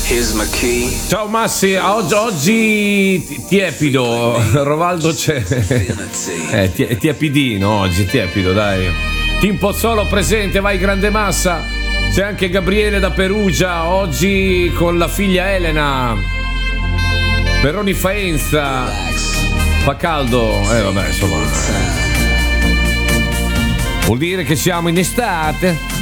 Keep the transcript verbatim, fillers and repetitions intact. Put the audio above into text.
Ciao Massi, oggi, oggi tiepido, Rovaldo c'è. Eh, tie, tiepidino oggi, tiepido, dai. Team Pozzolo presente, vai grande Massa. C'è anche Gabriele da Perugia, oggi con la figlia Elena. Peroni Faenza. Fa caldo, eh vabbè, insomma. Vuol dire che siamo in estate.